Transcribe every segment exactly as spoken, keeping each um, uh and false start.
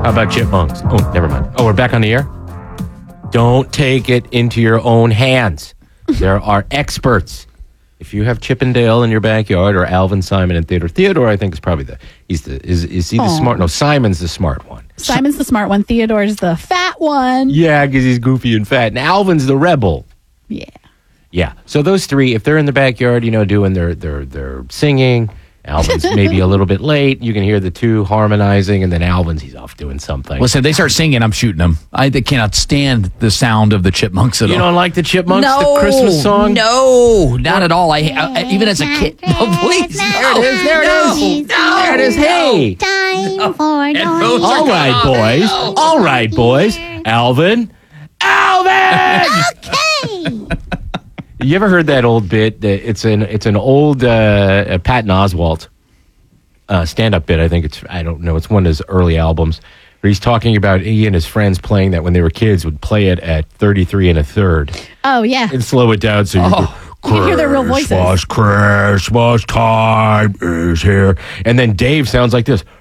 How about chipmunks? Oh, never mind. Oh, we're back on the air? Don't take it into your own hands. There are experts. If you have Chip and Dale in your backyard, or Alvin, Simon, and Theodore. Theodore, I think, is probably the, he's the, is, is he the Aww. smart? No, Simon's the smart one. Simon's the smart one. Theodore's the fat one. Yeah, because he's goofy and fat. And Alvin's the rebel. Yeah. Yeah. So those three, if they're in the backyard, you know, doing their, their, their singing, Alvin's maybe a little bit late. You can hear the two harmonizing, and then Alvin's, he's off doing something. Listen, if they start singing, I'm shooting them. I they cannot stand the sound of the chipmunks at You all. don't like the Chipmunks, No, the Christmas song? No, not at all. I, I even as a kid. No, please. There it is. There it is. There it is. Hey. Time for Headphones All right, boys. All right, boys. Alvin. Alvin! Okay. You ever heard that old bit? That it's an it's an old uh, Patton Oswalt uh, stand-up bit. I think it's I don't know. It's one of his early albums where he's talking about he and his friends playing that when they were kids would play it at thirty-three and a third Oh, yeah. and slow it down so you Oh. could, You can hear their real voices. Christmas, Christmas time is here, and then Dave sounds like this.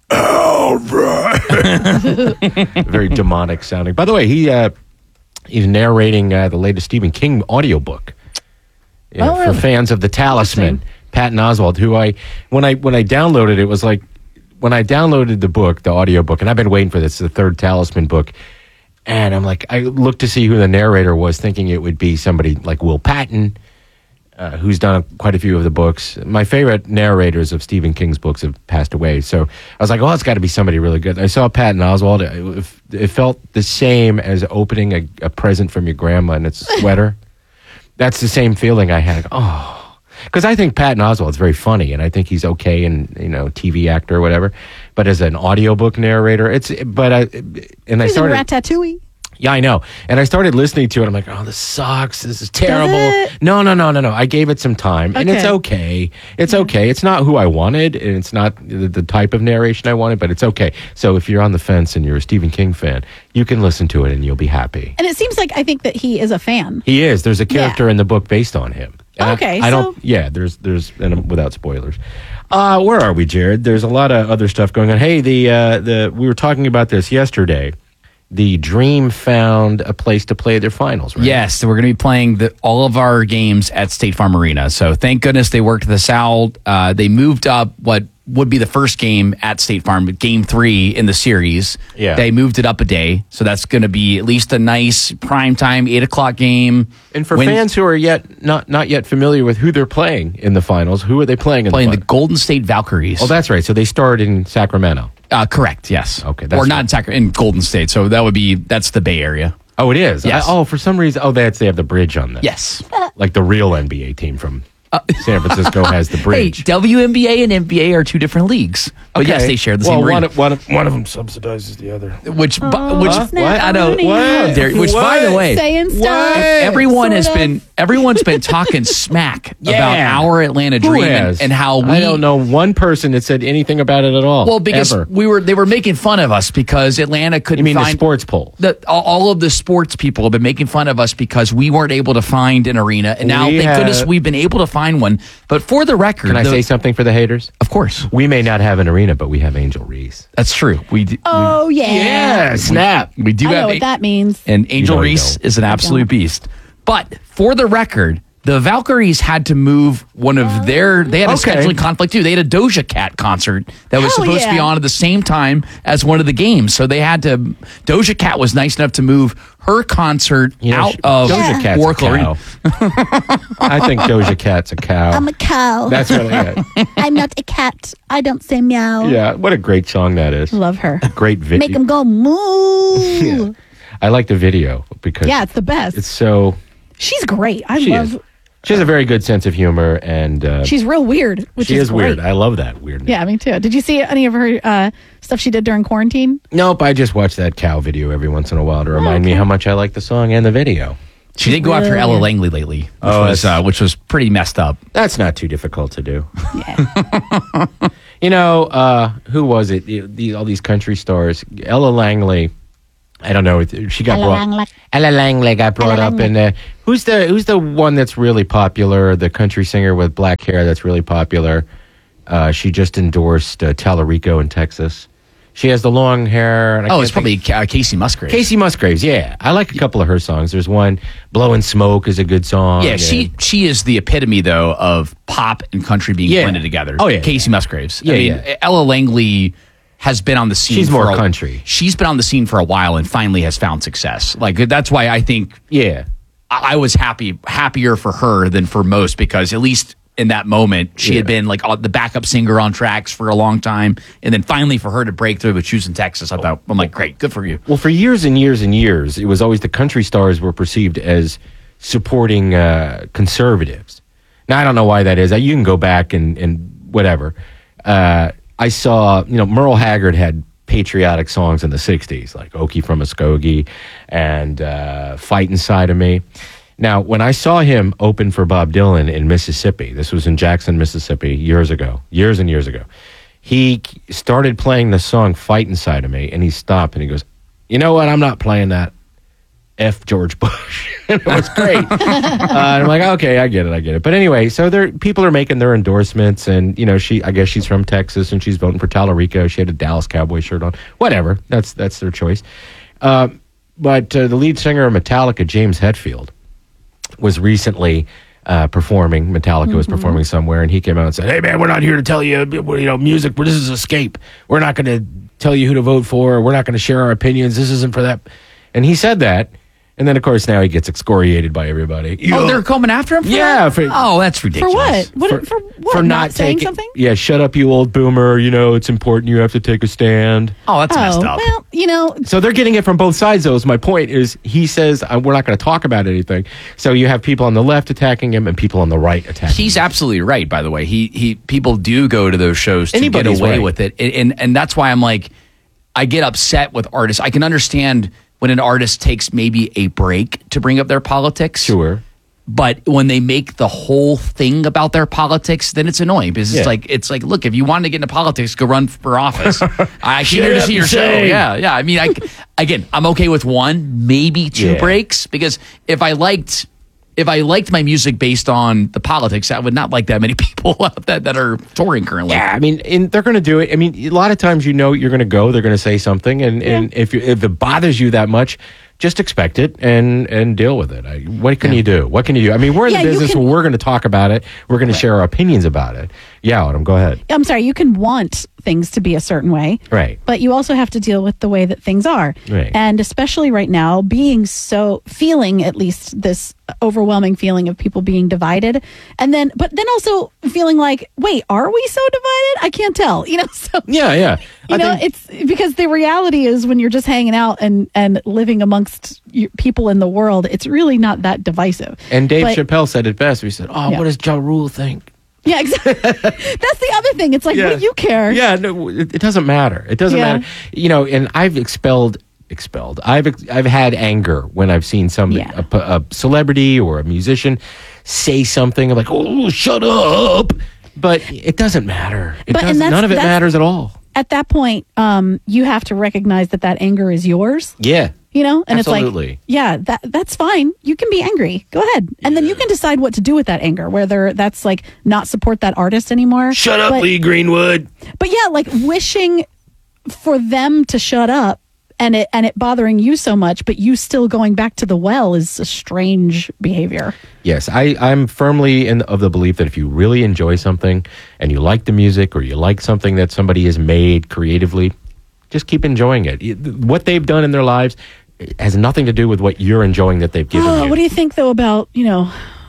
Alvin. Very demonic sounding. By the way, he. Uh, He's narrating uh, the latest Stephen King audiobook. You know, Oh, really? For fans of The Talisman, Interesting. Patton Oswalt, who I when I when I downloaded it was like when I downloaded the book, the audiobook, and I've been waiting for this, the third Talisman book, and I'm like I looked to see who the narrator was, thinking it would be somebody like Will Patton, uh, who's done quite a few of the books. My favorite narrators of Stephen King's books have passed away, so I was like, oh, it's got to be somebody really good. I saw Patton Oswalt. It, it felt the same as opening a, a present from your grandma, and it's a sweater. That's the same feeling I had. Oh, because I think Patton Oswalt's very funny, and I think he's okay, and you know, T V actor or whatever. But as an audiobook narrator, it's but I and I He's in started. Ratatouille. Yeah, I know. And I started listening to it. I'm like, oh, this sucks. This is terrible. it? No, no, no, no, no. I gave it some time, and it's Okay. okay. It's okay. It's not who I wanted, and it's not the, the type of narration I wanted, but it's okay. So if you're on the fence and you're a Stephen King fan, you can listen to it, and you'll be happy. And it seems like I think that he is a fan. He is. There's a character Yeah. in the book based on him. And I- Okay, I, don't. so- Yeah. There's. There's. And without spoilers. Uh, where are we, Jared? There's a lot of other stuff going on. Hey, the uh, the we were talking about this yesterday. The Dream found a place to play their finals, right? Yes, so we're going to be playing the, all of our games at State Farm Arena. So thank goodness they worked this out. Uh, they moved up what would be the first game at State Farm, game three in the series. Yeah. They moved it up a day. So that's going to be at least a nice prime time, eight o'clock game. And for When- fans who are yet not not yet familiar with who they're playing in the finals, who are they playing in playing the the finals? Golden State Valkyries. Oh, that's right. So they started in Sacramento. Uh, correct, yes. Okay, that's or not right. in Sacramento, in Golden State. So that would be, that's the Bay Area. Oh, it is. Yes. I- oh, for some reason. Oh, that's they have the bridge on them. Yes. Like the real N B A team from San Francisco has the Hey, bridge. W N B A and N B A are two different leagues. But yes, they share the well, same one arena. of, one, of, one of them subsidizes the other. Which, bu- which, Huh? snap What? I know, money. What? Derek, which by the What? way, Saying stuff. What? everyone has Sort of. been everyone's been talking smack Yeah. about our Atlanta Who Dream has? and, and how we I don't know one person that said anything about it at all. well because ever. we were they were making fun of us because Atlanta couldn't You mean the find sports poll? the, all, all of the sports people have been making fun of us because we weren't able to find an arena, and now We thank have- goodness we've been able to find one. But for the record, Can I the- say something for the haters? of course, We may not have an arena, but we have Angel Reese. that's true. We do, Oh, yeah. snap. we, we do I know have what a- that means. And Angel know you Reese don't. is an absolute beast. But for the record, the Valkyries had to move one of their. They had a Okay. scheduling conflict too. They had a Doja Cat concert that was Hell supposed to be yeah. on at the same time as one of the games. So they had to. Doja Cat was nice enough to move her concert You know, out she- of Doja Cat's Oracle a Arena. cow. I think Doja Cat's a cow. I'm a cow. That's really it. I'm not a cat. I don't say meow. Yeah, what a great song that is. Love her. Great Make video. them go moo. Yeah. I like the video because Yeah, it's the best. it's so. She's great. I She love. is. She has a very good sense of humor, and uh, She's real weird, which she is, is weird. great. I love that weirdness. Yeah, me too. Did you see any of her uh, stuff she did during quarantine? Nope, I just watch that cow video every once in a while to remind me how much I like the song and the video. She did go after Ella Langley lately, which Oh, was that's- uh, which was pretty messed up. That's not too difficult to do. Yeah. You know, uh, who was it? The, the, all these country stars. Ella Langley. I don't know. She got Ella brought. Langley. Ella Langley got brought Ella up, Langley. and uh, who's the who's the one that's really popular? The country singer with black hair that's really popular. Uh, she just endorsed uh, Tallarico in Texas. She has the long hair. And I Oh, can't it's probably think- uh, Casey Musgraves. Casey Musgraves. Yeah, I like a couple of her songs. There's one, "Blowing Smoke" is a good song. Yeah, she she is the epitome though of pop and country being Yeah. blended together. Oh, yeah, Casey Musgraves. Yeah, I mean, yeah. Ella Langley has been on the scene. She's for more a- country. She's been on the scene for a while and finally has found success. Like that's why I think Yeah. I, I was happy happier for her than for most because at least in that moment she Yeah. had been like uh, the backup singer on tracks for a long time, and then finally for her to break through with Choosing Texas, I thought I'm like great, good for you. Well, for years and years and years, it was always the country stars were perceived as supporting uh, conservatives. Now, I don't know why that is. Uh, You can go back and, and whatever. Uh, I saw, you know, Merle Haggard had patriotic songs in the sixties, like Okie from Muskogee and uh, Fight Inside of Me. Now, when I saw him open for Bob Dylan in Mississippi, this was in Jackson, Mississippi, years ago, years and years ago, he started playing the song Fight Inside of Me, and he stopped and he goes, you know what, I'm not playing that. F George Bush. It was great. uh, and I'm like, okay, I get it, I get it. But anyway, so there, people are making their endorsements, and you know, she, I guess she's from Texas, and she's voting for Tallarico. She had a Dallas Cowboy shirt on. Whatever, that's that's their choice. Uh, but uh, the lead singer of Metallica, James Hetfield, was recently uh, performing. Metallica mm-hmm. was performing somewhere, and he came out and said, "Hey, man, we're not here to tell you, you know, music. This is Escape. We're not going to tell you who to vote for. We're not going to share our opinions. This isn't for that." And he said that. And then, of course, now he gets excoriated by everybody. Oh, they're coming after him for Yeah, that? for- oh, that's For ridiculous. what? What for, for, what? for not, saying taking something? Yeah, shut up, you old boomer. You know, it's important. You have to take a stand. Oh, that's messed Oh, up. well, you know, So they're getting it from both sides, though. Is my point is he says, uh, we're not going to talk about anything. So you have people on the left attacking him and people on the right attacking He's him. absolutely right. By the way, he he people do go to those shows to Anybody's get away right. with it, and, and and that's why I'm like, I get upset with artists. I can understand when an artist takes maybe a break to bring up their politics. Sure. But when they make the whole thing about their politics, then it's annoying because it's Yeah. like it's like, look, if you wanted to get into politics, go run for office. I came here to up see your and show. sing. Yeah, yeah. I mean, I again, I'm okay with one, maybe two Yeah. breaks because if I liked. If I liked my music based on the politics, I would not like that many people that, that are touring currently. Yeah, I mean, and they're going to do it. I mean, a lot of times you know you're going to go, they're going to say something, and, and if you, if it bothers you that much, just expect it and and deal with it. I, what can you do? What can you do? I mean, we're in Yeah, the you business can- where we're going to talk about it. We're going to share our opinions about it. Yeah, Autumn, go ahead. I'm sorry, you can want things to be a certain way. Right. But you also have to deal with the way that things are. Right. And especially right now, being so, feeling at least this overwhelming feeling of people being divided. And then, but then also feeling like, wait, are we so divided? I can't tell. You know, so. Yeah, yeah. You I know, think- it's because the reality is when you're just hanging out and, and living amongst you, people in the world, it's really not that divisive. and Dave But- Chappelle said it best. He said, "Oh, Yeah. what does Ja Rule think?" Yeah, exactly. That's the other thing. It's like, what do you care? Yeah, no, it, it doesn't matter. It doesn't Yeah. matter. You know, and I've expelled, expelled. I've ex- I've had anger when I've seen some Yeah. a, a celebrity or a musician say something. I'm like, oh, shut up. But it doesn't matter. It But- and doesn't. that's- None of it that's- matters at all. At that point, um, you have to recognize that that anger is yours. Yeah. You know, and Absolutely. it's like, yeah, that that's fine. You can be angry. Go ahead, and then you can decide what to do with that anger. Whether that's like not support that artist anymore. Shut up, but, Lee Greenwood. But yeah, like wishing for them to shut up and it and it bothering you so much, but you still going back to the well is a strange behavior. Yes, I, I'm firmly in of the belief that if you really enjoy something and you like the music or you like something that somebody has made creatively, just keep enjoying it. It- What they've done in their lives has nothing to do with what you're enjoying that they've given Oh, you. what do you think though about you know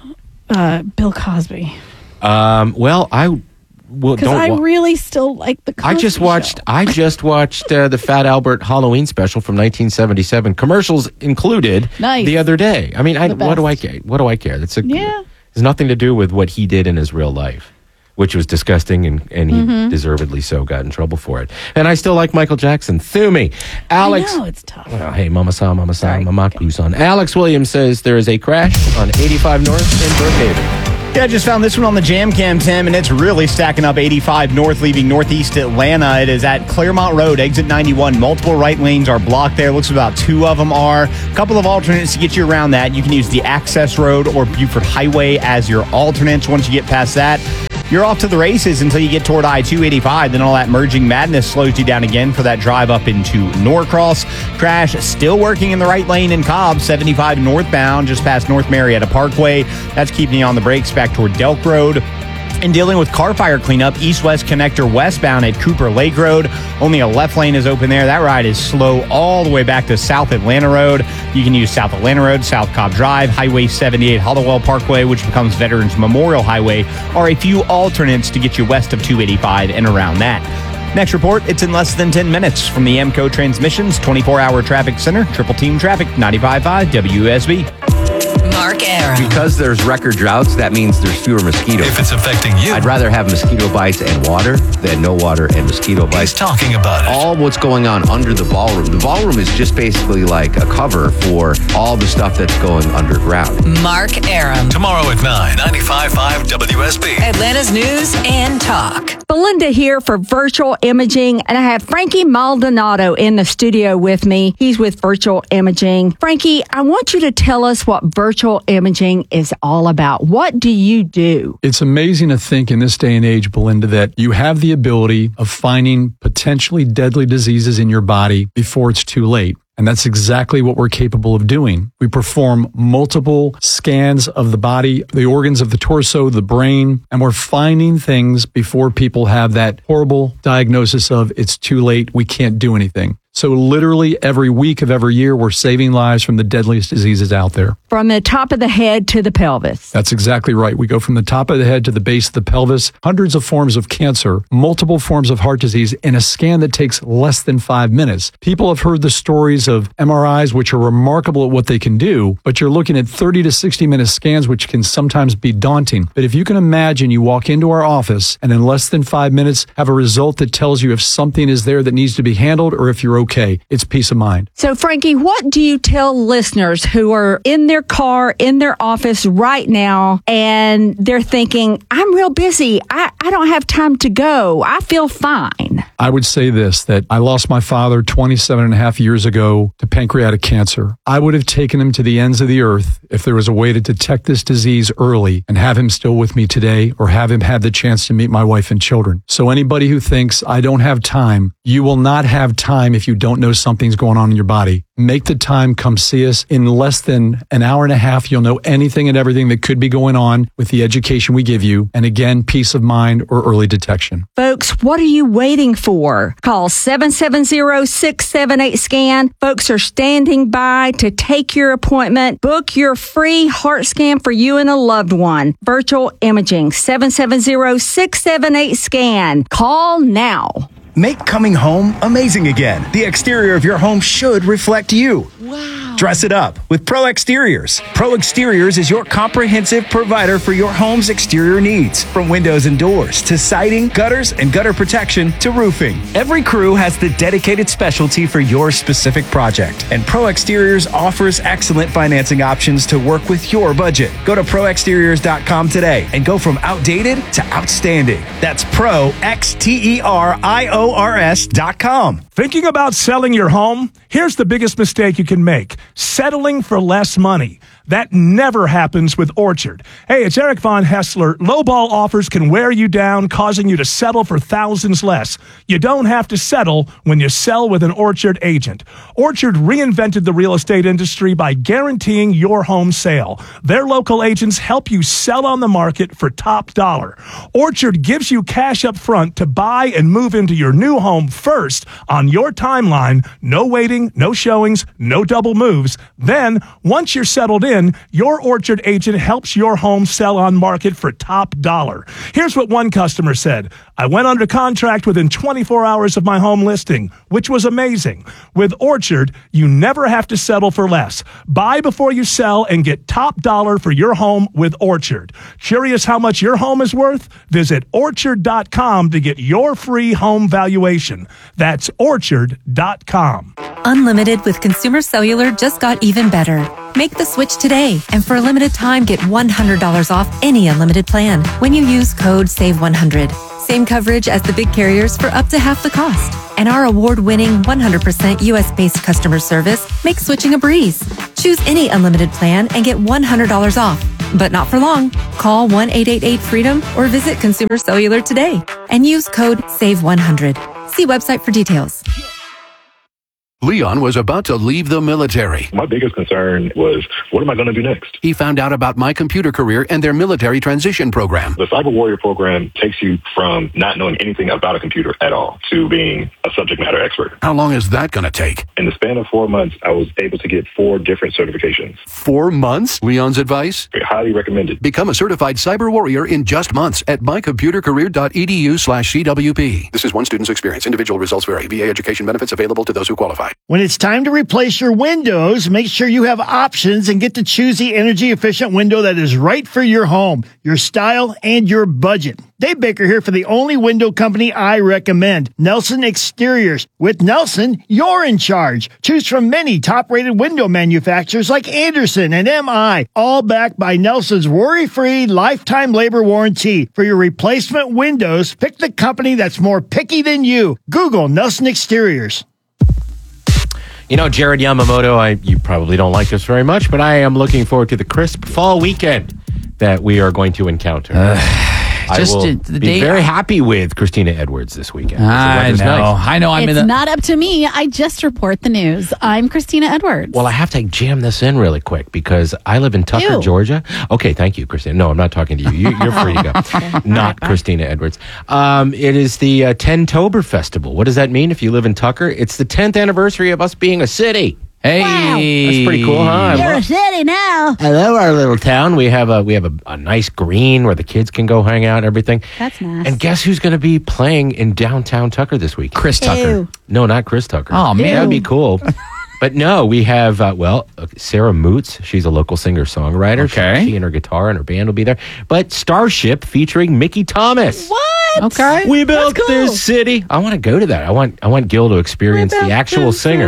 uh, Bill Cosby? um, well, I well, Because don't. I wa- really still like the. Cosby I just watched. Show. I just watched uh, the Fat Albert Halloween special from nineteen seventy-seven, commercials included. Nice. The other day. I mean, I, The what do I best. care? What do I care? That's a, Yeah. It's nothing to do with what he did in his real life, which was disgusting, and, and he Mm-hmm. deservedly so got in trouble for it. And I still like Michael Jackson. Sue me, Alex. I know it's tough. Well, hey, Mama Sa, Mama Sa, Sorry. Mama Kusan. Alex Williams says there is a crash on eighty-five North in Brookhaven. Yeah, I just found this one on the Jam Cam, Tim, and it's really stacking up eighty-five North, leaving Northeast Atlanta. It is at Claremont Road, exit ninety-one. Multiple right lanes are blocked there. Looks about two of them are. A couple of alternates to get you around that. You can use the Access Road or Buford Highway as your alternates once you get past that. you're off to the races until you get toward I two eighty-five. Then all that merging madness slows you down again for that drive up into Norcross. Crash still working in the right lane in Cobb, seventy-five northbound, just past North Marietta Parkway. That's keeping you on the brakes back toward Delk Road. And dealing with car fire cleanup, east-west connector westbound at Cooper Lake Road. Only a left lane is open there. That ride is slow all the way back to South Atlanta Road. You can use South Atlanta Road, South Cobb Drive, Highway seventy-eight, Hollowell Parkway, which becomes Veterans Memorial Highway, are a few alternates to get you west of two eighty-five and around that. Next report, it's in less than ten minutes from the Amco Transmissions twenty-four hour Traffic Center, Triple Team Traffic, ninety-five point five W S B. Mark Aram. Because there's record droughts, that means there's fewer mosquitoes. If it's affecting you, I'd rather have mosquito bites and water than no water and mosquito bites. he's talking about it. All what's going on under the ballroom. The ballroom is just basically like a cover for all the stuff that's going underground. Mark Aram. Tomorrow at nine, ninety-five point five W S B. Atlanta's News and Talk. Belinda here for Virtual Imaging, and I have Frankie Maldonado in the studio with me. He's with Virtual Imaging. Frankie, I want you to tell us what Virtual Imaging is all about. What do you do? It's amazing to think in this day and age, Belinda, that you have the ability of finding potentially deadly diseases in your body before it's too late. And that's exactly what we're capable of doing. We perform multiple scans of the body, the organs of the torso, the brain, and we're finding things before people have that horrible diagnosis of it's too late, we can't do anything. So literally every week of every year, we're saving lives from the deadliest diseases out there. From the top of the head to the pelvis. That's exactly right. We go from the top of the head to the base of the pelvis, hundreds of forms of cancer, multiple forms of heart disease, in a scan that takes less than five minutes. People have heard the stories of M R Is, which are remarkable at what they can do, but you're looking at thirty to sixty minute scans, which can sometimes be daunting. But if you can imagine, you walk into our office and in less than five minutes have a result that tells you if something is there that needs to be handled or if you're okay. It's peace of mind. So, Frankie, what do you tell listeners who are in their car, in their office right now, and they're thinking, I'm real busy. I, I don't have time to go. I feel fine. I would say this, that I lost my father twenty-seven and a half years ago to pancreatic cancer. I would have taken him to the ends of the earth if there was a way to detect this disease early and have him still with me today, or have him had the chance to meet my wife and children. So anybody who thinks I don't have time, you will not have time if you don't know something's going on in your body. Make the time, come see us. In less than an hour and a half, you'll know anything and everything that could be going on with the education we give you. And again, peace of mind or early detection. Folks, what are you waiting for? Call seven seven zero, six seven eight, SCAN. Folks are standing by to take your appointment. Book your free heart scan for you and a loved one. Virtual Imaging, seven seven zero, six seven eight, SCAN. Call now. Make coming home amazing again. The exterior of your home should reflect you. Wow. Dress it up with Pro Exteriors. Pro Exteriors is your comprehensive provider for your home's exterior needs. From windows and doors to siding, gutters, and gutter protection to roofing. Every crew has the dedicated specialty for your specific project. And Pro Exteriors offers excellent financing options to work with your budget. Go to pro exteriors dot com today and go from outdated to outstanding. That's Pro X T E R I O R S dot com. Thinking about selling your home? Here's the biggest mistake you can make. Settling for less money. That never happens with Orchard. Hey, it's Eric Von Hessler. Lowball offers can wear you down, causing you to settle for thousands less. You don't have to settle when you sell with an Orchard agent. Orchard reinvented the real estate industry by guaranteeing your home sale. Their local agents help you sell on the market for top dollar. Orchard gives you cash up front to buy and move into your new home first on your timeline. No waiting, no showings, no double moves. Then, once you're settled in, your Orchard agent helps your home sell on market for top dollar. Here's what one customer said. I went under contract within twenty-four hours of my home listing, which was amazing. With Orchard, you never have to settle for less. Buy before you sell and get top dollar for your home with Orchard. Curious how much your home is worth? Visit orchard dot com to get your free home valuation. That's orchard dot com. Unlimited with Consumer Cellular just got even better. Make the switch today, and for a limited time, get one hundred dollars off any unlimited plan when you use code save one hundred. Same coverage as the big carriers for up to half the cost. And our award-winning one hundred percent U S-based customer service makes switching a breeze. Choose any unlimited plan and get one hundred dollars off. But not for long. Call one eight eight eight freedom or visit Consumer Cellular today and use code save one hundred. See website for details. Leon was about to leave the military. My biggest concern was, what am I going to do next? He found out about My Computer Career and their military transition program. The Cyber Warrior program takes you from not knowing anything about a computer at all to being a subject matter expert. How long is that going to take? In the span of four months, I was able to get four different certifications. Four months? Leon's advice? Highly recommended. Become a certified cyber warrior in just months at mycomputercareer.edu slash CWP. This is one student's experience. Individual results vary. V A education benefits available to those who qualify. When it's time to replace your windows, make sure you have options and get to choose the energy-efficient window that is right for your home, your style, and your budget. Dave Baker here for the only window company I recommend, Nelson Exteriors. With Nelson, you're in charge. Choose from many top-rated window manufacturers like Anderson and M I, all backed by Nelson's worry-free lifetime labor warranty. For your replacement windows, pick the company that's more picky than you. Google Nelson Exteriors. You know, Jared Yamamoto, I you probably don't like this very much, but I am looking forward to the crisp fall weekend that we are going to encounter. Uh, I just will the be day- very happy with Christina Edwards this weekend. I know. Nice. I know. I'm it's in the. not up to me. I just report the news. I'm Christina Edwards. Well, I have to jam this in really quick because I live in Tucker, Ew. Georgia. Okay, thank you, Christina. No, I'm not talking to you. you you're free to go. Okay. Not Christina Edwards. Um, it is the uh, Tentober Festival. What does that mean if you live in Tucker? It's the tenth anniversary of us being a city. Hey, Wow. That's pretty cool, huh? I You're a love, city now. I love our little town. We have a we have a, a nice green where the kids can go hang out and everything. That's nice. And guess who's going to be playing in downtown Tucker this week? Chris Tucker. Ew. No, not Chris Tucker. Oh, man. That would be cool. But no, we have, uh, well, uh, Sarah Moots. She's a local singer-songwriter. Okay. She, she and her guitar and her band will be there. But Starship featuring Mickey Thomas. What? Okay. We built That's cool. this city. I want to go to that. I want I want Gil to experience the actual singer.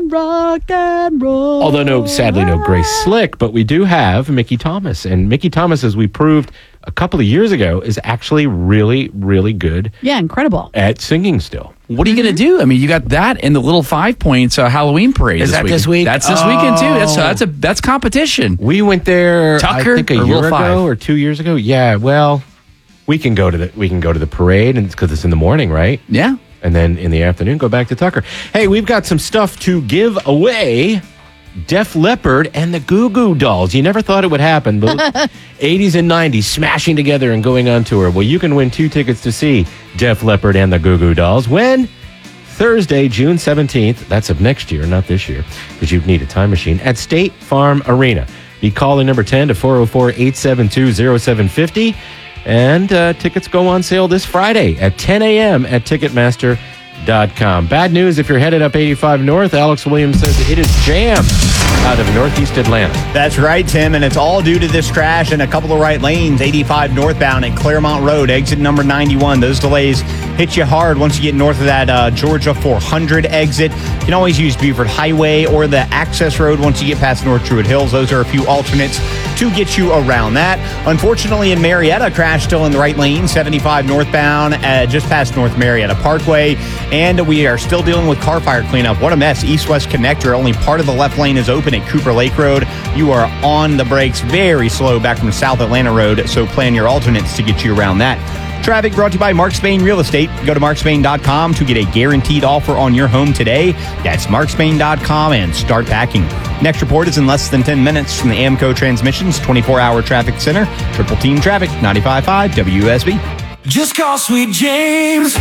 Rock and roll. Although, no, sadly, no Grace Slick, but we do have Mickey Thomas. And Mickey Thomas, as we proved a couple of years ago, is actually really, really good Yeah, incredible. at singing still. What are you going to do? I mean, you got that in the Little Five Points uh, Halloween parade. Is this that week. this week? That's this weekend too. That's so that's a that's competition. We went there, Tucker I think, a or year Little ago Five? or two years ago. Yeah, well, we can go to the we can go to the parade, and because it's in the morning, right? Yeah. And then in the afternoon, go back to Tucker. Hey, we've got some stuff to give away. Def Leppard and the Goo Goo Dolls. You never thought it would happen, but eighties and nineties smashing together and going on tour. Well, you can win two tickets to see Def Leppard and the Goo Goo Dolls. When? Thursday, June seventeenth. That's of next year, not this year, because you'd need a time machine, at State Farm Arena. Be calling number ten to four oh four, eight seven two, oh seven five oh. And uh, tickets go on sale this Friday at ten a.m. at Ticketmaster dot com. Bad news if you're headed up eighty-five North. Alex Williams says it is jammed out of Northeast Atlanta. That's right, Tim, and it's all due to this crash in a couple of right lanes, eighty-five northbound at Claremont Road, exit number ninety-one. Those delays hit you hard once you get north of that uh, Georgia four hundred exit. You can always use Beaufort Highway or the access road once you get past North Druid Hills. Those are a few alternates to get you around that. Unfortunately, in Marietta, crash still in the right lane, seventy-five northbound, uh, just past North Marietta Parkway, and we are still dealing with car fire cleanup. What a mess. East-west connector, only part of the left lane is open at Cooper Lake Road. You are on the brakes, very slow back from South Atlanta Road, so plan your alternates to get you around that. Traffic brought to you by Mark Spain Real Estate. Go to mark spain dot com to get a guaranteed offer on your home today. That's mark spain dot com and start packing. Next report is in less than ten minutes from the Amco Transmissions twenty-four hour Traffic Center. Triple Team Traffic, ninety-five point five W S B. Just call Sweet James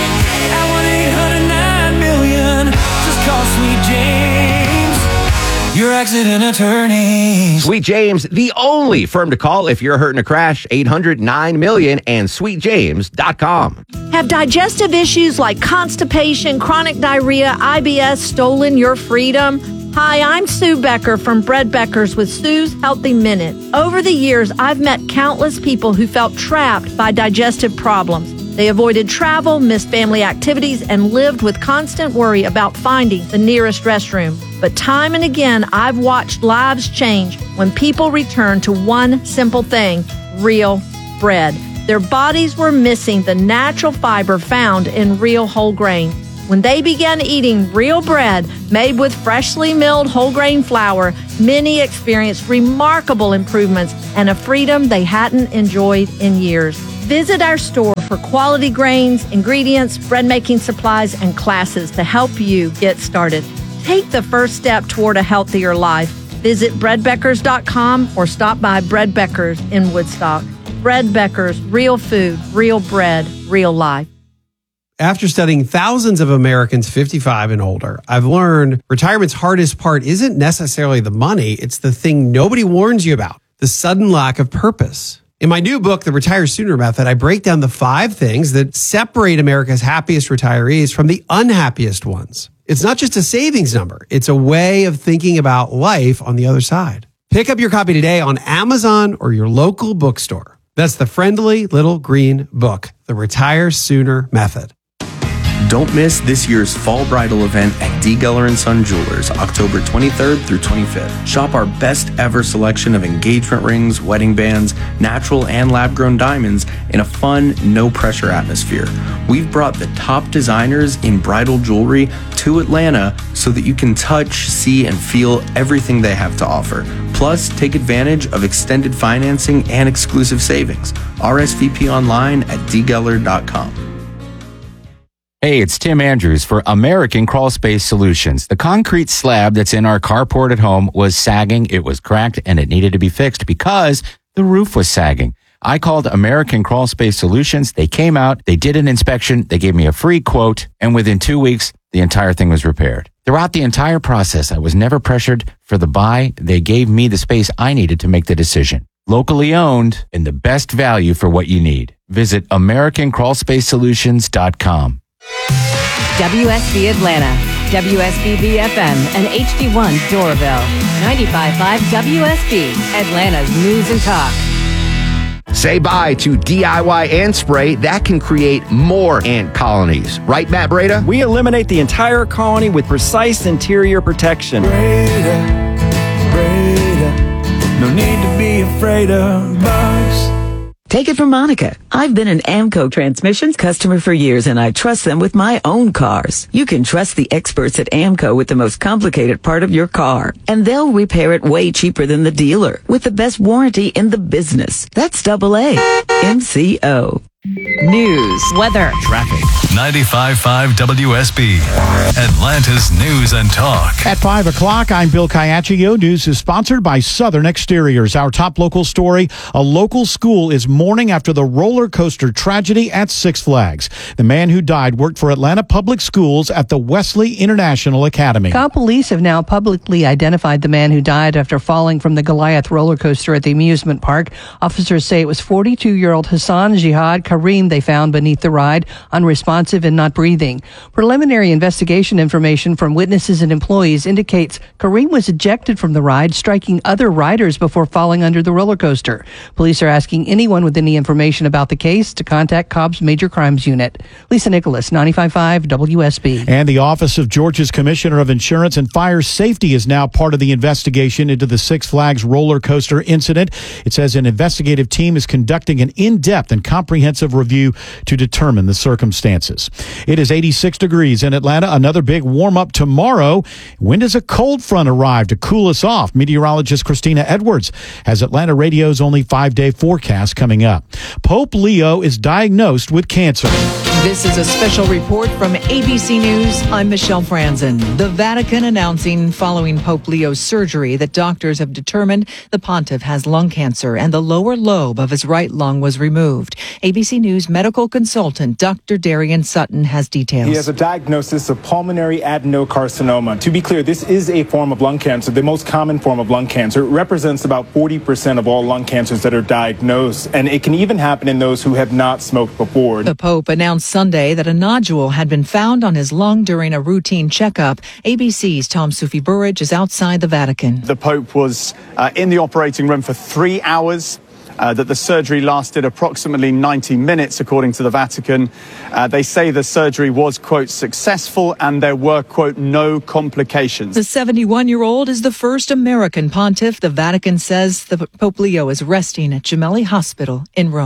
at one eight hundred nine million. Just call Sweet James, your accident attorney. Sweet James, the only firm to call if you're hurt in a crash. eight hundred nine million and sweet james dot com. Have digestive issues like constipation, chronic diarrhea, I B S stolen your freedom? Hi, I'm Sue Becker from Bread Beckers with Sue's Healthy Minute. Over the years, I've met countless people who felt trapped by digestive problems. They avoided travel, missed family activities, and lived with constant worry about finding the nearest restroom. But time and again, I've watched lives change when people return to one simple thing: real bread. Their bodies were missing the natural fiber found in real whole grain. When they began eating real bread made with freshly milled whole grain flour, many experienced remarkable improvements and a freedom they hadn't enjoyed in years. Visit our store for quality grains, ingredients, bread making supplies, and classes to help you get started. Take the first step toward a healthier life. Visit bread beckers dot com or stop by Bread Beckers in Woodstock. Bread Beckers, real food, real bread, real life. After studying thousands of Americans fifty-five and older, I've learned retirement's hardest part isn't necessarily the money, it's the thing nobody warns you about, the sudden lack of purpose. In my new book, The Retire Sooner Method, I break down the five things that separate America's happiest retirees from the unhappiest ones. It's not just a savings number, it's a way of thinking about life on the other side. Pick up your copy today on Amazon or your local bookstore. That's the friendly little green book, The Retire Sooner Method. Don't miss this year's fall bridal event at D. Geller and Son Jewelers, October twenty-third through twenty-fifth. Shop our best ever selection of engagement rings, wedding bands, natural and lab-grown diamonds in a fun, no-pressure atmosphere. We've brought the top designers in bridal jewelry to Atlanta so that you can touch, see, and feel everything they have to offer. Plus, take advantage of extended financing and exclusive savings. R S V P online at d geller dot com. Hey, it's Tim Andrews for American Crawl Space Solutions. The concrete slab that's in our carport at home was sagging, it was cracked, and it needed to be fixed because the roof was sagging. I called American Crawl Space Solutions. They came out, they did an inspection, they gave me a free quote, and within two weeks, the entire thing was repaired. Throughout the entire process, I was never pressured for the buy. They gave me the space I needed to make the decision. Locally owned and the best value for what you need. Visit American Crawl Space Solutions dot com. W S B Atlanta, W S B B F M, and H D one Doraville. ninety-five point five W S B, Atlanta's News and Talk. Say bye to D I Y ant spray that can create more ant colonies. Right, Matt Breda? We eliminate the entire colony with precise interior protection. Breda, Breda, no need to be afraid of bugs. Take it from Monica. I've been an Amco Transmissions customer for years, and I trust them with my own cars. You can trust the experts at Amco with the most complicated part of your car, and they'll repair it way cheaper than the dealer with the best warranty in the business. That's double A. M C O. News, weather, traffic. ninety-five point five W S B, Atlanta's News and Talk. At five o'clock, I'm Bill Caiaccio. News is sponsored by Southern Exteriors. Our top local story, a local school is mourning after the roller coaster tragedy at Six Flags. The man who died worked for Atlanta Public Schools at the Wesley International Academy. Cal police have now publicly identified the man who died after falling from the Goliath roller coaster at the amusement park. Officers say it was forty-two-year-old Hassan Jihad Kareem they found beneath the ride, unresponsive and not breathing. Preliminary investigation information from witnesses and employees indicates Kareem was ejected from the ride, striking other riders before falling under the roller coaster. Police are asking anyone with any information about the case to contact Cobb's Major Crimes Unit. Lisa Nicholas, ninety-five point five W S B. And the Office of Georgia's Commissioner of Insurance and Fire Safety is now part of the investigation into the Six Flags roller coaster incident. It says an investigative team is conducting an in-depth and comprehensive review to determine the circumstances. It is eighty-six degrees in Atlanta. Another big warm-up tomorrow. When does a cold front arrive to cool us off? Meteorologist Christina Edwards has Atlanta Radio's only five-day forecast coming up. Pope Leo is diagnosed with cancer. This is a special report from A B C News. I'm Michelle Franzen. The Vatican announcing following Pope Leo's surgery that doctors have determined the pontiff has lung cancer and the lower lobe of his right lung was removed. A B C News medical consultant Doctor Darian Sutton has details. He has a diagnosis of pulmonary adenocarcinoma. To be clear, this is a form of lung cancer, the most common form of lung cancer. It represents about forty percent of all lung cancers that are diagnosed, and it can even happen in those who have not smoked before. The Pope announced Sunday that a nodule had been found on his lung during a routine checkup. A B C's Tom Sufi Burridge is outside the Vatican. The Pope was uh, in the operating room for three hours. Uh, that the surgery lasted approximately ninety minutes, according to the Vatican. Uh, they say the surgery was, quote, successful and there were, quote, no complications. The seventy-one-year-old is the first American pontiff. The Vatican says the Pope Leo is resting at Gemelli Hospital in Rome.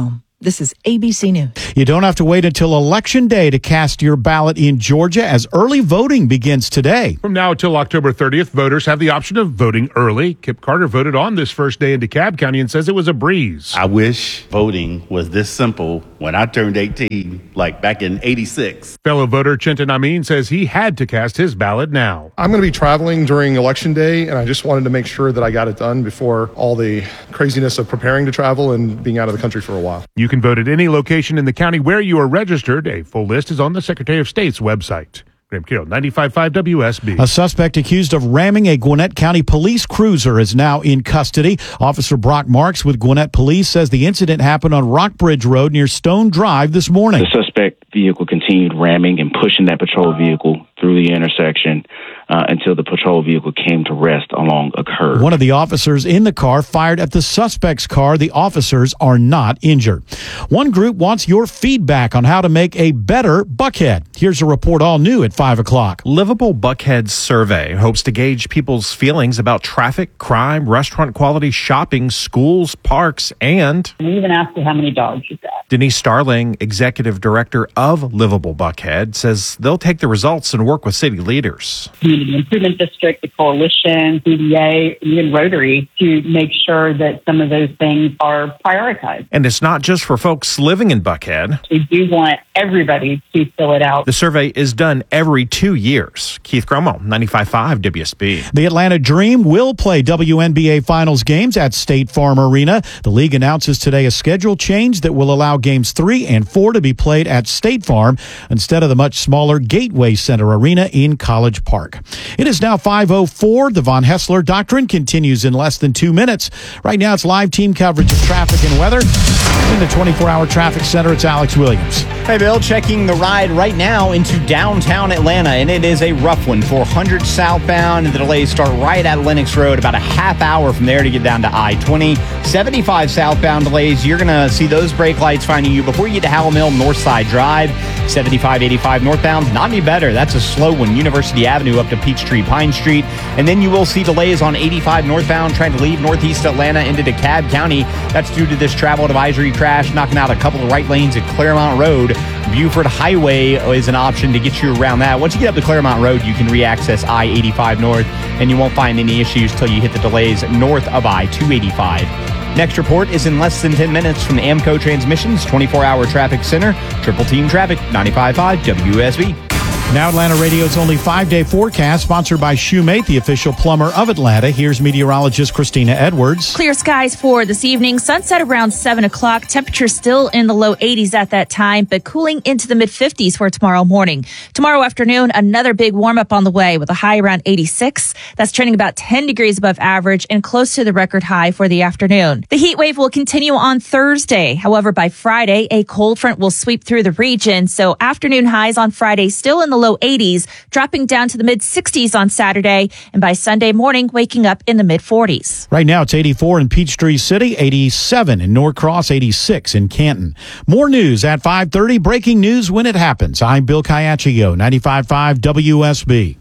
This is A B C News. You don't have to wait until Election Day to cast your ballot in Georgia, as early voting begins today. From now until October thirtieth, voters have the option of voting early. Kip Carter voted on this first day in DeKalb County and says it was a breeze. I wish voting was this simple when I turned eighteen, like back in eighty-six. Fellow voter Chintan Amin says he had to cast his ballot now. I'm going to be traveling during Election Day, and I just wanted to make sure that I got it done before all the craziness of preparing to travel and being out of the country for a while. You can vote at any location in the county where you are registered. A full list is on the Secretary of State's website. Graham Carroll, ninety-five point five W S B. A suspect accused of ramming a Gwinnett County police cruiser is now in custody. Officer Brock Marks with Gwinnett Police says the incident happened on Rockbridge Road near Stone Drive this morning. The suspect vehicle continued ramming and pushing that patrol vehicle through the intersection uh, until the patrol vehicle came to rest along a curb. One of the officers in the car fired at the suspect's car. The officers are not injured. One group wants your feedback on how to make a better Buckhead. Here's a report all new at five o'clock. Livable Buckhead survey hopes to gauge people's feelings about traffic, crime, restaurant quality, shopping, schools, parks, and... We even asked you how many dogs you've got. Denise Starling, executive director of Livable Buckhead, says they'll take the results and work with city leaders. Community Improvement District, the Coalition, C D A, even Rotary, to make sure that some of those things are prioritized. And it's not just for folks living in Buckhead. We do want everybody to fill it out. The survey is done every two years. Keith Gromo, ninety-five point five W S B. The Atlanta Dream will play W N B A Finals games at State Farm Arena. The league announces today a schedule change that will allow games three and four to be played at State Farm instead of the much smaller Gateway Center Arena in College Park. It is now five oh four. The Von Hessler Doctrine continues in less than two minutes. Right now, it's live team coverage of traffic and weather. In the twenty-four hour traffic center, it's Alex Williams. Hey, Bill, checking the ride right now into downtown Atlanta, and it is a rough one. four hundred southbound, and the delays start right at Lenox Road, about a half hour from there to get down to I twenty. seventy-five southbound delays, you're going to see those brake lights finding you before you get to Howell Mill Northside Drive. seventy-five eighty-five northbound, not any better. That's a slow one. University Avenue up to Peachtree Pine Street. And then you will see delays on eighty-five northbound trying to leave northeast Atlanta into DeKalb County. That's due to this travel advisory crash, knocking out a couple of right lanes at Claremont Road. Buford Highway is an option to get you around that. Once you get up to Claremont Road, you can re-access I eighty-five north, and you won't find any issues till you hit the delays north of I two eighty-five. Next report is in less than ten minutes from the Amco Transmissions twenty-four hour Traffic Center. Triple Team Traffic, ninety-five point five W S B. Now Atlanta Radio's only five-day forecast, sponsored by Shoemate, the official plumber of Atlanta. Here's meteorologist Christina Edwards. Clear skies for this evening. Sunset around seven o'clock. Temperature still in the low eighties at that time, but cooling into the mid-fifties for tomorrow morning. Tomorrow afternoon, another big warm-up on the way with a high around eighty-six. That's trending about ten degrees above average and close to the record high for the afternoon. The heat wave will continue on Thursday. However, by Friday, a cold front will sweep through the region, so afternoon highs on Friday still in the low eighties, dropping down to the mid-sixties on Saturday, and by Sunday morning, waking up in the mid-forties. Right now, it's eighty-four in Peachtree City, eighty-seven in Norcross, eighty-six in Canton. More news at five thirty. Breaking news when it happens. I'm Bill Caiaccio, ninety-five point five W S B.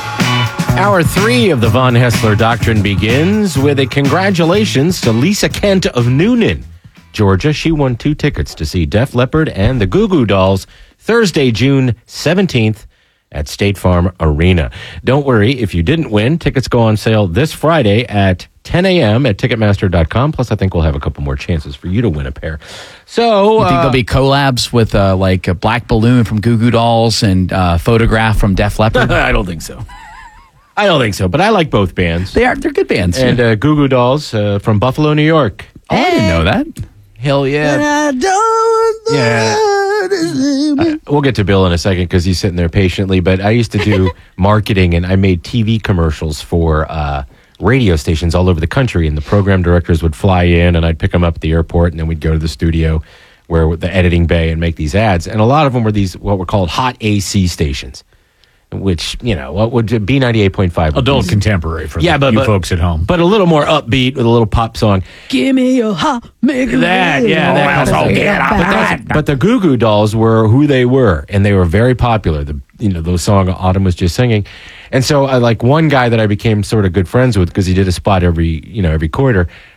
Hour three of the Von Hessler Doctrine begins with a congratulations to Lisa Kent of Noonan, Georgia. She won two tickets to see Def Leppard and the Goo Goo Dolls Thursday, June seventeenth at State Farm Arena. Don't worry, if you didn't win, tickets go on sale this Friday at ten a.m. at Ticketmaster dot com. Plus, I think we'll have a couple more chances for you to win a pair. So, you think uh, there'll be collabs with uh, like a Black Balloon from Goo Goo Dolls and uh, Photograph from Def Leppard? I don't think so. I don't think so, but I like both bands. They are, they're good bands. And uh, Goo Goo Dolls uh, from Buffalo, New York. Oh, I didn't know that. Hell yeah. And I don't know Yeah. what is Uh, we'll get to Bill in a second because he's sitting there patiently, but I used to do marketing and I made T V commercials for uh, radio stations all over the country, and the program directors would fly in and I'd pick them up at the airport, and then we'd go to the studio where the editing bay and make these ads. And a lot of them were these what were called hot A C stations, which, you know, what would B ninety-eight point five Adult contemporary for yeah, the, but, you but, folks at home. but a little more upbeat with a little pop song. Give me your hot maker. That, yeah, Oh, that kind of thing. get But, back. those- but the Goo Goo Dolls were who they were, and they were very popular. The you know the song Autumn was just singing, and so I like one guy that I became sort of good friends with because he did a spot every you know every quarter.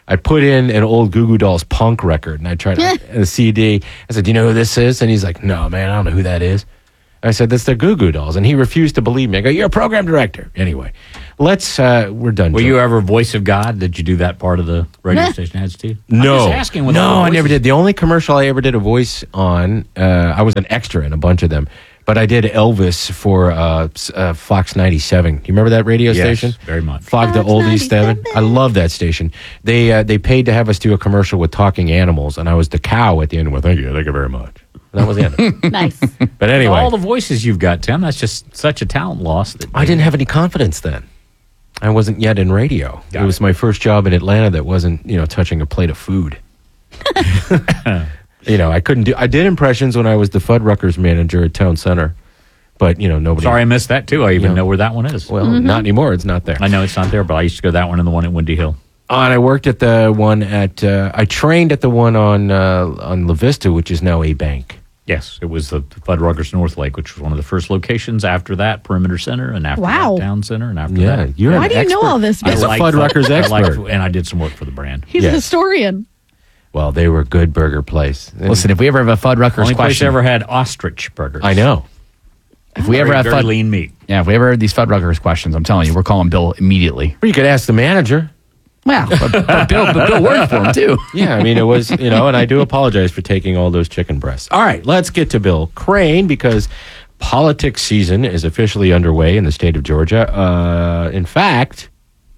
I put in an old Goo Goo Dolls punk record, and I tried a C D. I said, "Do you know who this is?" And he's like, "No, man, I don't know who that is." I said, "That's the Goo Goo Dolls," and he refused to believe me. I go, "You're a program director." Anyway, let's. Uh, we're done. Were Joe. you ever voice of God? Did you do that part of the radio station heads too? No, I'm just asking. With no, all the I never voices. did. The only commercial I ever did a voice on, uh, I was an extra in a bunch of them. But I did Elvis for uh, s- uh, Fox ninety-seven. Do you remember that radio Yes, station? very much. Fox, the oldies seven. I love that station. They uh, they paid to have us do a commercial with talking animals, and I was the cow at the end. Well, thank you, thank you very much. And that was the end. Nice. But anyway, all the voices you've got, Tim. That's just such a talent loss. That I didn't have any confidence then. I wasn't yet in radio. Got it was it. my first job in Atlanta that wasn't, you know, touching a plate of food. You know, I couldn't do. I did impressions when I was the Fuddruckers manager at Town Center, but you know, nobody. Sorry, I missed that too. I even You know. know where that one is. Well, not anymore. It's not there. I know it's not there, but I used to go to that one and the one at Windy Hill. Oh, and I worked at the one at. Uh, I trained at the one on uh, on La Vista, which is now a bank. Yes, it was the Fuddruckers North Lake, which was one of the first locations. After that, Perimeter Center, and after Wow. that, Town Center, and after Yeah, that. you're Why an do you know expert. all this? He's a like Fuddruckers I like- expert. and I did some work for the brand. He's a Yes. historian. Well, they were a good burger place. Listen, if we ever have a Fuddruckers Only place question, ever had ostrich burgers. I know. if we ever Very, have very Fudd, lean meat. yeah, if we ever have these Fuddruckers questions, I'm telling you, we're calling Bill immediately. Or you could ask the manager. Well, but, but Bill, but Bill worked for him too. Yeah, I mean, it was, you know, and I do apologize for taking all those chicken breasts. All right, let's get to Bill Crane because politics season is officially underway in the state of Georgia. Uh, in fact,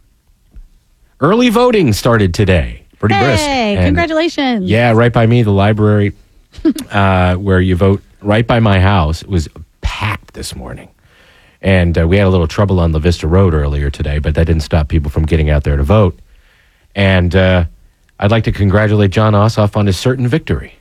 early voting started today. Pretty brisk. Hey, And- congratulations. Yeah, right by me, the library uh, where you vote, right by my house, it was packed this morning. And uh, we had a little trouble on La Vista Road earlier today, but that didn't stop people from getting out there to vote. And uh, I'd like to congratulate John Ossoff on his certain victory.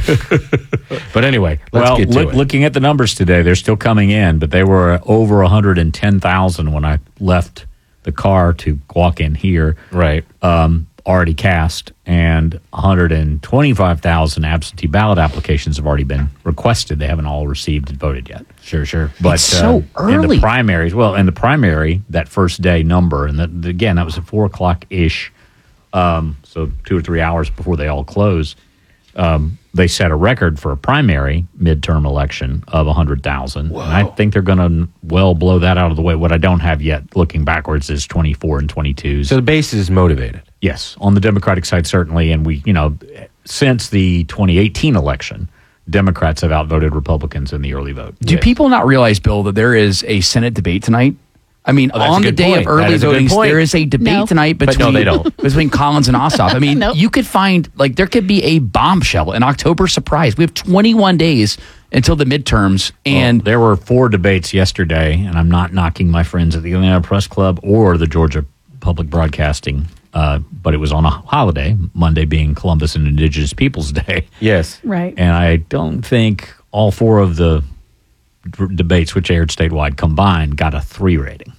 But anyway, let's well, get to look, it. looking at the numbers today, they're still coming in, but they were over one hundred ten thousand when I left the car to walk in here. Right. Um, already cast, and one hundred twenty-five thousand absentee ballot applications have already been requested. They haven't all received and voted yet. Sure, sure. But It's so uh, in early. the primaries, well, in the primary, that first day number, and that, again, that was at four o'clock ish, um, so two or three hours before they all close. Um, they set a record for a primary midterm election of one hundred thousand. And I think they're going to well blow that out of the way. What I don't have yet, looking backwards, is twenty-four and twenty-twos. So the base is motivated. Yes, on the Democratic side, certainly. And we, you know, since the twenty eighteen election, Democrats have outvoted Republicans in the early vote. Do people not realize, Bill, that there is a Senate debate tonight? I mean, Oh, that's on a the good day point. of That early is a good voting, point. there is a debate No. tonight But no, between they don't. between Collins and Ossoff. I mean, Nope. you could find like there could be a bombshell, an October surprise. We have twenty-one days until the midterms, and Well, there were four debates yesterday, and I'm not knocking my friends at the Atlanta Press Club or the Georgia Public Broadcasting, uh, but it was on a holiday, Monday being Columbus and Indigenous Peoples Day. Yes. Right. And I don't think all four of the d- debates, which aired statewide combined, got a three rating.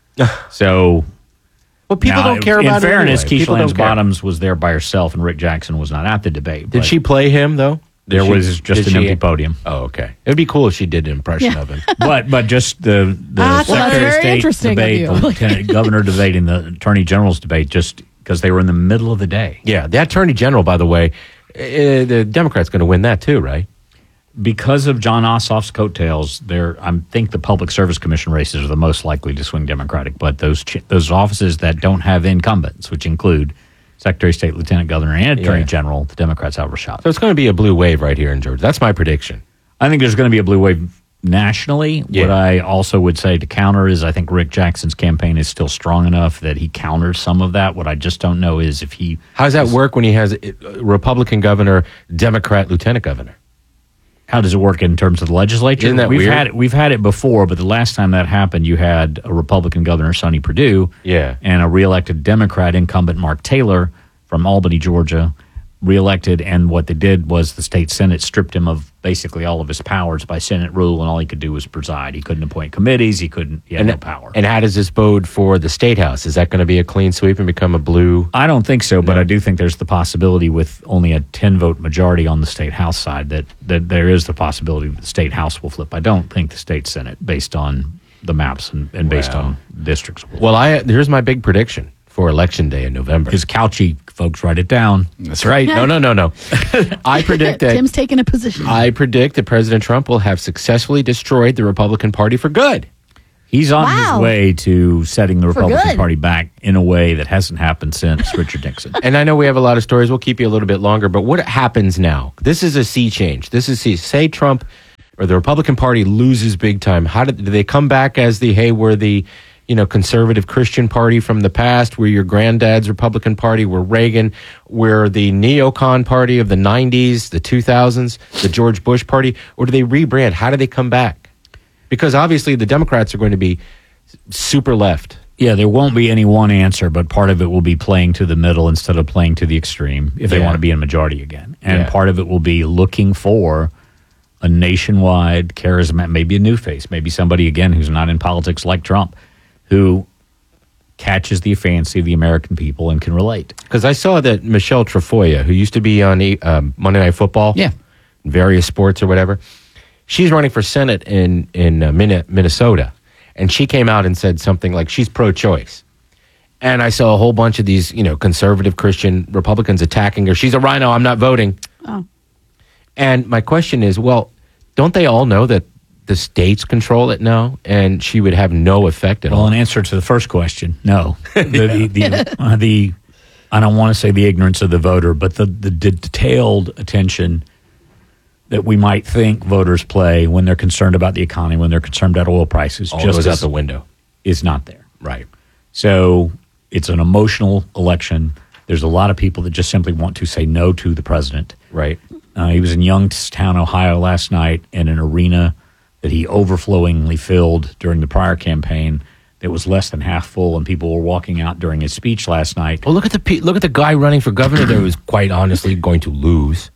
So, Well, people now, don't care in about fairness, it anyway. Keisha People Lance don't care. Bottoms was there by herself, and Rick Jackson was not at the debate. Did but she play him, though? There Did she- was just did an she- empty podium. Oh, okay. It would be cool if she did an impression Yeah. of him. but but just the the Ah, well, that's Secretary of very State interesting of debate, you. the Lieutenant Governor debate, and the Attorney General's debate, just because they were in the middle of the day. Yeah, the Attorney General, by the way, uh, the Democrat's going to win that too, right? Because of John Ossoff's coattails, there I think the Public Service Commission races are the most likely to swing Democratic. But those ch- those offices that don't have incumbents, which include Secretary of State, Lieutenant Governor, and Attorney Yeah. General, the Democrats have a shot. So it's going to be a blue wave right here in Georgia. That's my prediction. I think there's going to be a blue wave nationally. Yeah. What I also would say to counter is I think Rick Jackson's campaign is still strong enough that he counters some of that. What I just don't know is if he... How does that work when he has a Republican governor, Democrat lieutenant governor? How does it work in terms of the legislature? Isn't that we've weird? Had it, we've had it before, but the last time that happened, you had a Republican governor, Sonny Perdue, Yeah. and a reelected Democrat incumbent, Mark Taylor, from Albany, Georgia, reelected. And what they did was the state Senate stripped him of basically all of his powers by Senate rule, and all he could do was preside. He couldn't appoint committees. He couldn't. He had And, no power. and how does this bode for the State House? Is that going to be a clean sweep and become a blue? I don't think so, but I do think there's the possibility with only a ten-vote majority on the state House side that, that there is the possibility that the state House will flip. I don't think the state Senate, based on the maps and, and based Wow. on districts. Will. Well, I here's my big prediction for for Election Day in November. His couchy folks write it down. That's right. No, no, no, no. I predict that Tim's taking a position. I predict that President Trump will have successfully destroyed the Republican Party for good. He's on Wow. his way to setting the For Republican good. Party back in a way that hasn't happened since Richard Nixon. And I know we have a lot of stories. We'll keep you a little bit longer. But what happens now? This is a sea change. This is sea. Say Trump or the Republican Party loses big time. How did do they come back as the hey, we're the you know conservative Christian party from the past? We're your granddad's Republican Party. We're Reagan. We're the neocon party of the nineties, the two thousands, the George Bush party. Or do they rebrand? How do they come back? Because obviously the Democrats are going to be super left. Yeah, there won't be any one answer, but part of it will be playing to the middle instead of playing to the extreme if they Yeah. want to be in majority again. And Yeah. part of it will be looking for a nationwide charismatic, maybe a new face, maybe somebody, again, who's not in politics like Trump, who catches the fancy of the American people and can relate. Because I saw that Michelle Trefoya, who used to be on um, Monday Night Football, Yeah. various sports or whatever, she's running for Senate in, in uh, Min- Minnesota. And she came out and said something like she's pro-choice. And I saw a whole bunch of these, you know, conservative Christian Republicans attacking her. She's a rhino. I'm not voting. Oh. And my question is, well, don't they all know that the states control it now and she would have no effect at Well, all? in answer to the first question, no. The, the, the, uh, the I don't want to say the ignorance of the voter, but the, the detailed attention that we might think voters play when they're concerned about the economy, when they're concerned about oil prices, All just goes out as- the window. is not there. Right. So it's an emotional election. There's a lot of people that just simply want to say no to the president. Right. Uh, he was in Youngstown, Ohio last night in an arena that he overflowingly filled during the prior campaign that was less than half full, and people were walking out during his speech last night. Well, look at the pe- look at the guy running for governor that was quite honestly going to lose.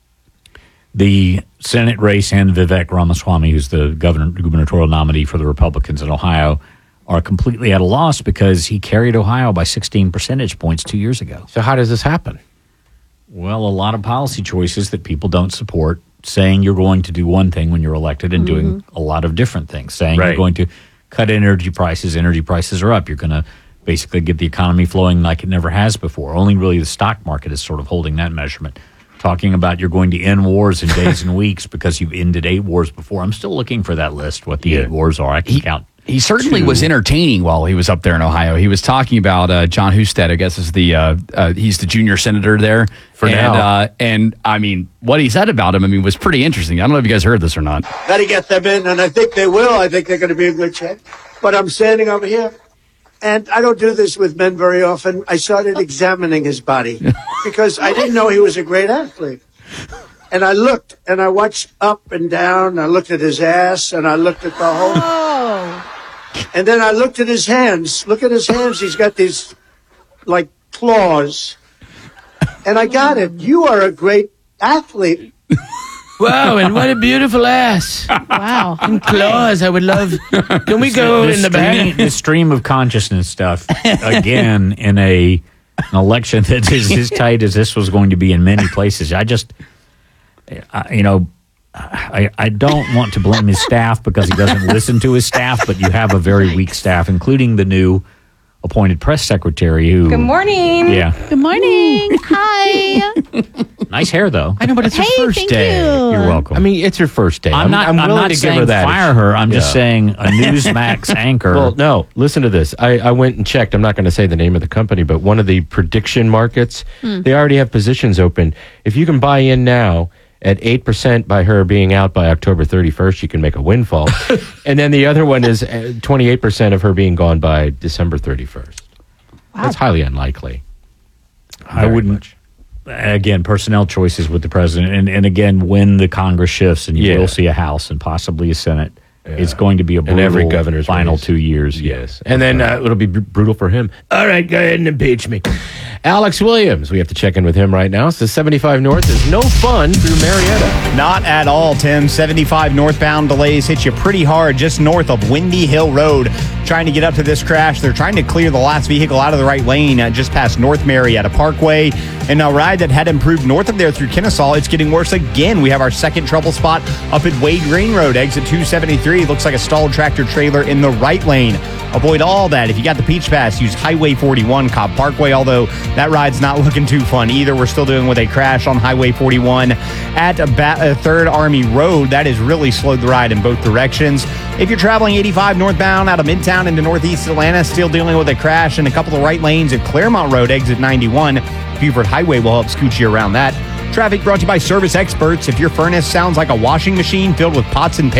The Senate race and Vivek Ramaswamy, who's the governor, gubernatorial nominee for the Republicans in Ohio, are completely at a loss because he carried Ohio by sixteen percentage points two years ago. So how does this happen? Well, a lot of policy choices that people don't support, saying you're going to do one thing when you're elected and doing a lot of different things, saying Right. you're going to cut energy prices, energy prices are up. You're going to basically get the economy flowing like it never has before. Only really the stock market is sort of holding that measurement. Talking about you're going to end wars in days and weeks because you've ended eight wars before. I'm still looking for that list, what the Yeah. eight wars are. I can count. He certainly two. was entertaining while he was up there in Ohio. He was talking about uh, John Husted, I guess is the uh, uh, he's the junior senator there For and, now. Uh, and I mean, what he said about him, I mean, was pretty interesting. I don't know if you guys heard this or not. Got to get them in, and I think they will. I think they're going to be in good shape. But I'm standing over here, and I don't do this with men very often. I started examining his body because I didn't know he was a great athlete. And I looked, and I watched up and down. I looked at his ass, and I looked at the whole. Oh. And then I looked at his hands. Look at his hands. He's got these, like, claws. And I got it. You are a great athlete. Wow, and what a beautiful ass. Wow. And claws, I would love. Can we go in the stream, back? the stream of consciousness stuff again in a an election that is as tight as this was going to be in many places. I just, I, you know, I, I don't want to blame his staff because he doesn't listen to his staff, but you have a very weak staff, including the new appointed press secretary who. Good morning. Yeah. Good morning. Hi. Nice hair, though. I know, but it's Hey, her first thank day. you. You're welcome. I mean, it's her first day. I'm not, I'm willing not to give saying her that. fire her. I'm just Yeah. saying a Newsmax anchor. Well, no, listen to this. I, I went and checked. I'm not going to say the name of the company, but one of the prediction markets, Hmm. they already have positions open. If you can buy in now at eight percent by her being out by October thirty-first, you can make a windfall. And then the other one is uh, twenty-eight percent of her being gone by December thirty-first. That's highly unlikely. I Very wouldn't. much. Again, personnel choices with the president, and, and again, when the Congress shifts, and you Yeah. will see a House and possibly a Senate, Yeah. it's going to be a And brutal every governor's final race. two years. Yes. And then uh, it'll be br- brutal for him. All right, go ahead and impeach me. Alex Williams, we have to check in with him right now. So seventy-five North is no fun through Marietta. Not at all, Tim. seventy-five northbound delays hit you pretty hard just north of Windy Hill Road. trying to get up to this crash. They're trying to clear the last vehicle out of the right lane uh, just past North Marietta Parkway. And a ride that had improved north of there through Kennesaw, it's getting worse again. We have our second trouble spot up at Wade Green Road, exit two seventy-three. Looks like a stalled tractor trailer in the right lane. Avoid all that. If you got the Peach Pass, use Highway forty-one, Cobb Parkway, although that ride's not looking too fun either. We're still dealing with a crash on Highway forty-one at ba- third Army Road. That has really slowed the ride in both directions. If you're traveling eighty-five northbound out of Midtown into northeast Atlanta, still dealing with a crash in a couple of right lanes at Claremont Road, exit ninety-one. Buford Highway will help scoot you around that. Traffic brought to you by Service Experts. If your furnace sounds like a washing machine filled with pots and pans,